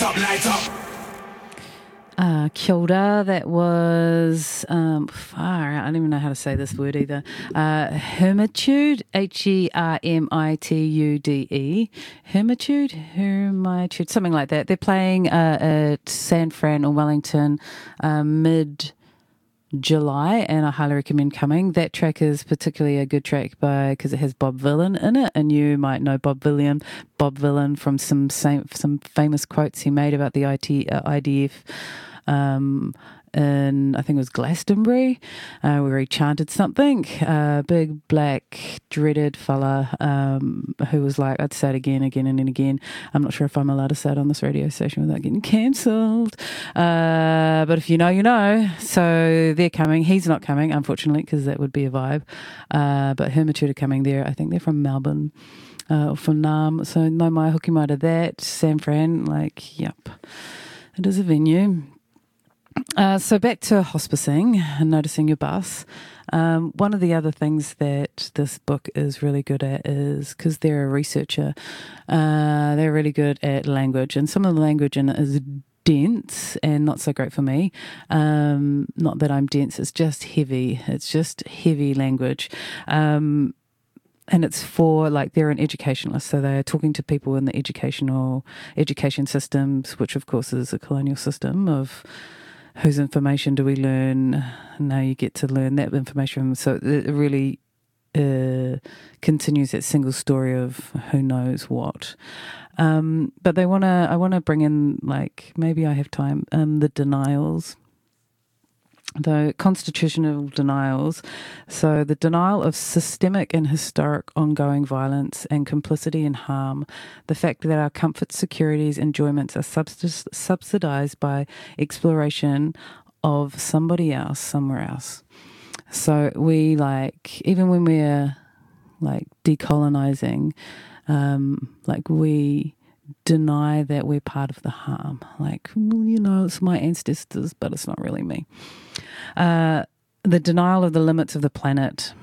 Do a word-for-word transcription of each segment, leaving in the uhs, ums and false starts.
up, light up. Uh, kia ora, that was, um, far out, I don't even know how to say this word either. Uh, Hermitude, H E R M I T U D E. Hermitude? Hermitude, something like that. They're playing uh, at San Fran or Wellington uh, mid July, and I highly recommend coming. That track is particularly a good track by because it has Bob Vylan in it, and you might know Bob Vylan, Bob Vylan from some same, some famous quotes he made about the I T, uh, I D F. Um, in I think it was Glastonbury, uh, where he chanted something. A uh, big black dreaded fella um, who was like, I'd say it again, again, and then again. I'm not sure if I'm allowed to say it on this radio station without getting cancelled. Uh, but if you know, you know. So they're coming. He's not coming, unfortunately, because that would be a vibe. Uh, but Hermitude are coming there. I think they're from Melbourne uh, or from Nam. So no mai hoki mai to that. San Fran, like, yep, it is a venue. Uh, so back to hospicing and noticing your bus. Um, one of the other things that this book is really good at is because they're a researcher, uh, they're really good at language, and some of the language in it is dense and not so great for me. Um, not that I'm dense, it's just heavy. It's just heavy language. Um, And it's for, like, they're an educationalist, so they're talking to people in the educational education systems, which of course is a colonial system of whose information do we learn? Now you get to learn that information. So it really uh, continues that single story of who knows what. Um, but they want to. I want to bring in, like, maybe I have time. Um, the denials. The constitutional denials, so the denial of systemic and historic ongoing violence and complicity in harm, the fact that our comforts, securities, enjoyments are subs- subsidised by exploration of somebody else, somewhere else. So we, like, even when we're, like, decolonising, um, like, we deny that we're part of the harm. Like, well, you know, it's my ancestors, but it's not really me. Uh, the denial of the limits of the planet.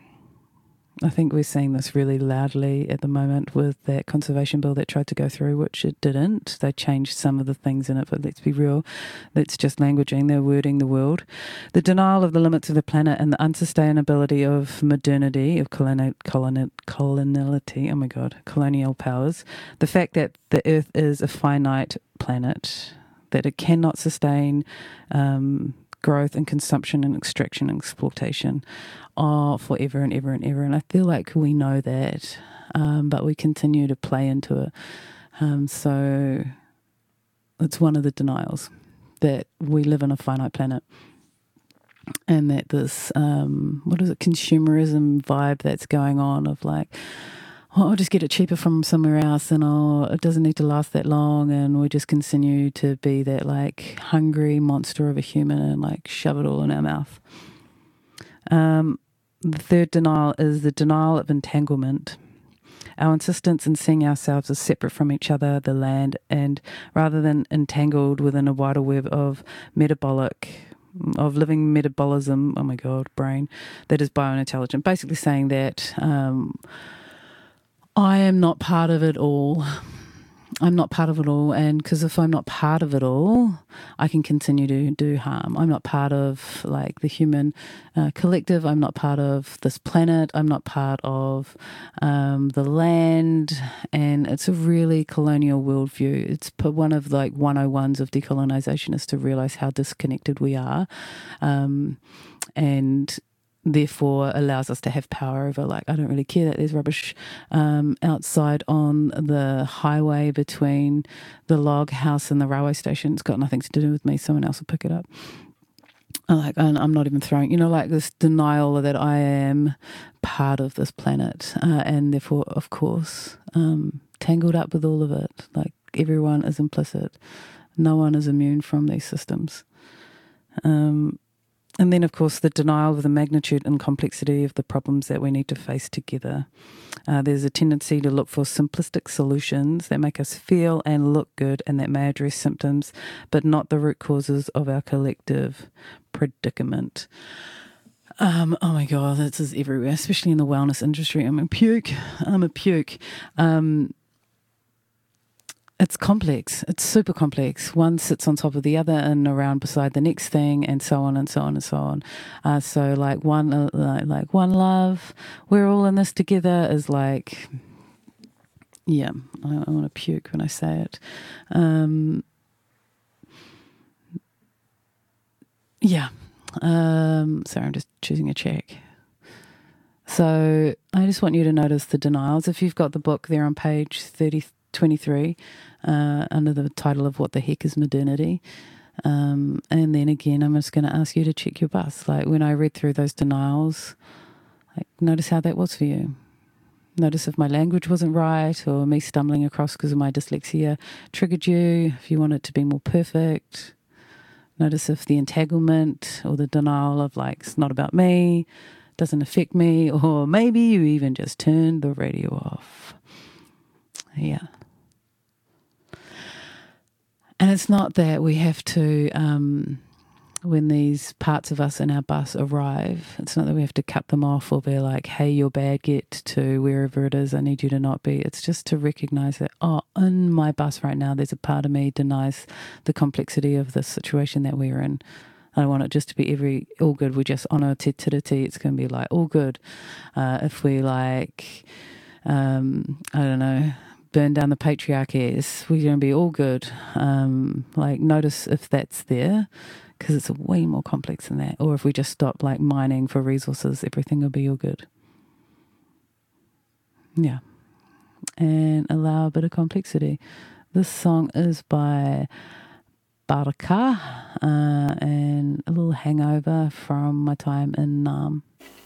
I think we're seeing this really loudly at the moment with that conservation bill that tried to go through, which it didn't. They changed some of the things in it, but let's be real, that's just languaging. They're wording the world. The denial of the limits of the planet and the unsustainability of modernity, of colonial, colonial, coloniality, oh my God, colonial powers. The fact that the Earth is a finite planet, that it cannot sustain um, growth and consumption and extraction and exploitation oh, forever and ever and ever. And I feel like we know that, um, but we continue to play into it. Um, so it's one of the denials that we live in a finite planet, and that this, um, what is it, consumerism vibe that's going on of like, oh, I'll just get it cheaper from somewhere else, and oh, it doesn't need to last that long, and we just continue to be that like hungry monster of a human and like shove it all in our mouth. Um, the third denial is the denial of entanglement. Our insistence in seeing ourselves as separate from each other, the land, and rather than entangled within a wider web of metabolic, of living metabolism, oh my God, brain, that is biointelligent. Basically saying that um, I am not part of it all. I'm not part of it all, and because if I'm not part of it all, I can continue to do harm. I'm not part of like the human uh, collective. I'm not part of this planet. I'm not part of um, the land, and it's a really colonial worldview. It's one of like one oh ones of decolonization is to realize how disconnected we are, um, and therefore allows us to have power over, like, I don't really care that there's rubbish um, outside on the highway between the log house and the railway station. It's got nothing to do with me. Someone else will pick it up. Like, and I'm not even throwing, you know, like this denial that I am part of this planet, uh, and therefore, of course, um, tangled up with all of it. Like, everyone is implicit. No one is immune from these systems. Um, And then, of course, the denial of the magnitude and complexity of the problems that we need to face together. Uh, there's a tendency to look for simplistic solutions that make us feel and look good and that may address symptoms, but not the root causes of our collective predicament. Um, oh my God, this is everywhere, especially in the wellness industry. I'm a puke. I'm a puke. Um, it's complex. It's super complex. One sits on top of the other and around beside the next thing, and so on and so on and so on. Uh, so like one, uh, like, like one love, we're all in this together is like, yeah, I, I want to puke when I say it. Um, yeah. Um, sorry, I'm just choosing a check. So I just want you to notice the denials. If you've got the book there on page thirty, twenty-three, uh, under the title of What the Heck is Modernity? Um, and then again, I'm just going to ask you to check your bus. Like when I read through those denials, like notice how that was for you. Notice if my language wasn't right or me stumbling across because of my dyslexia triggered you, if you want it to be more perfect. Notice if the entanglement or the denial of like, it's not about me, doesn't affect me, or maybe you even just turned the radio off. Yeah. And it's not that we have to, um, when these parts of us in our bus arrive, it's not that we have to cut them off or be like, hey, you're bad, get to wherever it is, I need you to not be. It's just to recognize that, oh, in my bus right now, there's a part of me denies the complexity of the situation that we're in. I don't want it just to be every, all good. We just honour te tiriti. It's going to be like, all good. Uh, if we like, um, I don't know, burn down the patriarchies, we're going to be all good. Um, like notice if that's there, because it's way more complex than that. Or if we just stop like mining for resources, everything will be all good. Yeah. And allow a bit of complexity. This song is by Baraka, uh, and a little hangover from my time in Nam. Um,